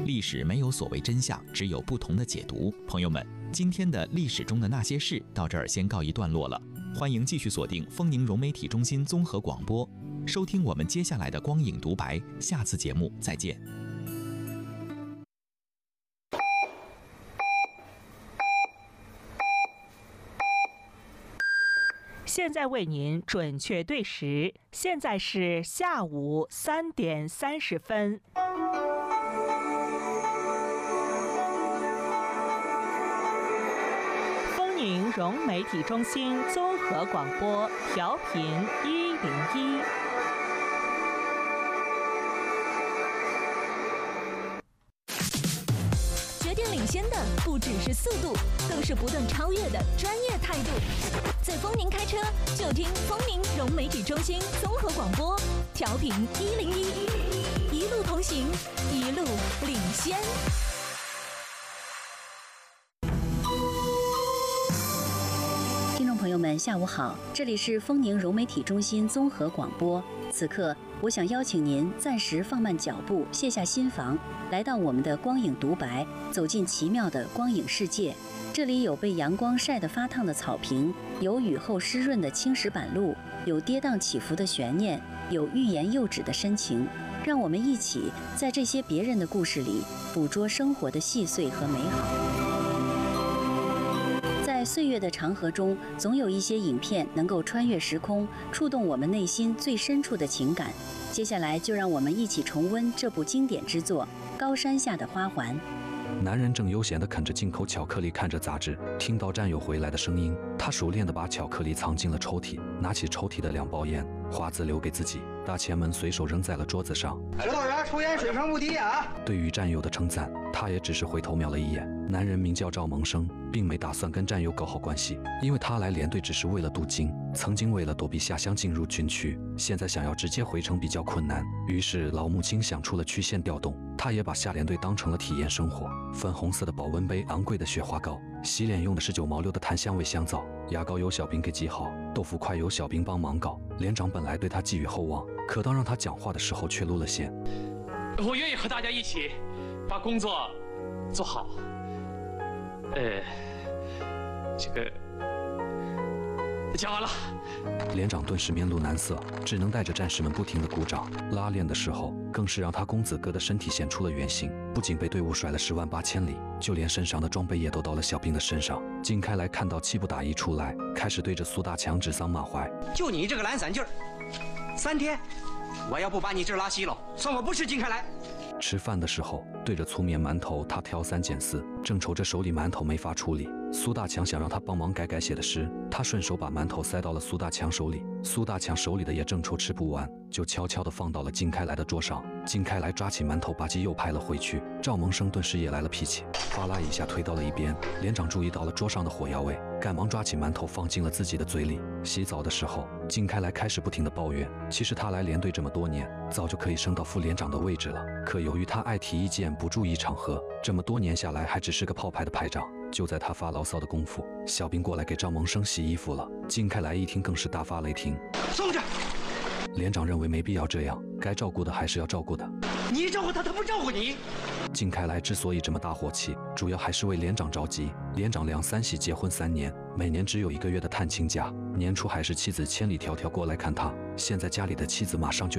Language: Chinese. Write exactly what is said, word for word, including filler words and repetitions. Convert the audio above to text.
历史没有所谓真相，只有不同的解读。朋友们，今天的历史中的那些事到这儿先告一段落了。欢迎继续锁定丰宁融媒体中心综合广播，收听我们接下来的光影独白。下次节目再见。 现在为您准确对时，现在是下午三点三十分。丰宁融媒体中心综合广播，调频一零一。 决定领先的不只是速度，更是不断超越的专业态度。在丰宁开车，就听丰宁融媒体中心综合广播，调频一零一，一路同行，一路领先。 听众朋友们，下午好，这里是丰宁融媒体中心综合广播。此刻，我想邀请您暂时放慢脚步，卸下心防，来到我们的光影独白，走进奇妙的光影世界。这里有被阳光晒得发烫的草坪，有雨后湿润的青石板路，有跌宕起伏的悬念，有欲言又止的深情。让我们一起在这些别人的故事里，捕捉生活的细碎和美好。在岁月的长河中，总有一些影片能够穿越时空，触动我们内心最深处的情感。接下来就让我们一起重温这部经典之作《高山下的花环》。 男人正悠闲地啃着进口巧克力，看着杂志，听到战友回来的声音，他熟练地把巧克力藏进了抽屉，拿起抽屉的两包烟，花子留给自己，大前门随手扔在了桌子上。 指导员抽烟水平不低啊！ 对于战友的称赞，他也只是回头瞄了一眼。男人名叫赵萌生，并没打算跟战友搞好关系，因为他来连队只是为了镀金，曾经为了躲避下乡进入军区，现在想要直接回城比较困难，于是老母亲想出了曲线调动，他也把下连队当成了体验生活。粉红色的保温杯，昂贵的雪花膏，洗脸用的是九毛六的檀香味香皂，牙膏由小兵给挤好，豆腐块由小兵帮忙搞。连长本来对他寄予厚望，可当让他讲话的时候却露了馅。 我愿意和大家一起把工作做好。呃，这个讲完了。 连长顿时面露难色，只能带着战士们不停地鼓掌。拉练的时候，更是让他公子哥的身体显出了原形，不仅被队伍甩了十万八千里，就连身上的装备也都到了小兵的身上。金开来看到气不打一处来，开始对着苏大强指桑骂槐。 就你这个懒散劲儿，三天，我要不把你这儿拉稀了，算我不是金开来。 吃饭的时候，对着粗面馒头，他挑三拣四，正愁着手里馒头没法处理。苏大强想让他帮忙改改写的诗，他顺手把馒头塞到了苏大强手里。苏大强手里的也正愁吃不完，就悄悄地放到了金开来的桌上。金开来抓起馒头，吧唧又拍了回去。赵萌生顿时也来了脾气，哗啦一下推到了一边。连长注意到了桌上的火药味，赶忙抓起馒头放进了自己的嘴里。洗澡的时候，金开来开始不停地抱怨，其实他来连队这么多年，早就可以升到副连长的位置了，可由于他爱提意见，不注意场合，这么多年下来还只是个炮排的排长。就在他发牢骚的功夫，小兵过来给赵萌生洗衣服了。金开来一听更是大发雷霆， 松着！ 连长认为没必要这样，该照顾的还是要照顾的。 你照顾他，他不照顾你。 金开来之所以这么大火气，主要还是为连长着急。连长梁三喜结婚三年，每年只有一个月的探亲假，年初还是妻子千里迢迢过来看他，现在家里的妻子马上就